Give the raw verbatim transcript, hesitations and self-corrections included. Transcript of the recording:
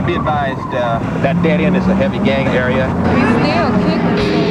be advised, uh, that dead end is a heavy gang area. We still kicking.